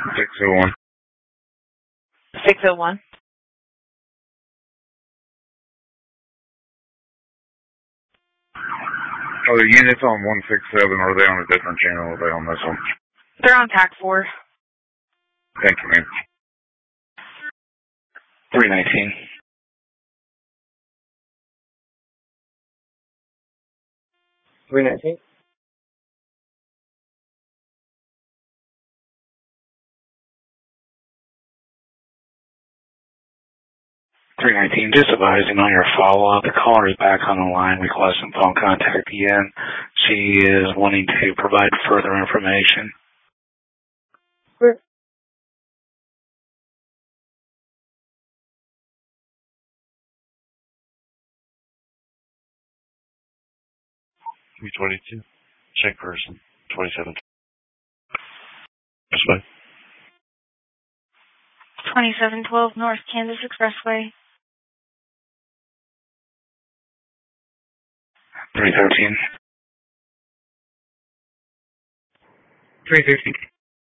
601. 601. Oh, the units on 167, are they on a different channel? Or are they on this one? They're on TAC 4. Thank you, ma'am. 319. 319. 319, just advising on your follow-up. The caller is back on the line requesting phone contact again. She is wanting to provide further information. Sure. $322. Check person. 27. This way. 2712 North Kansas Expressway. 313. 350.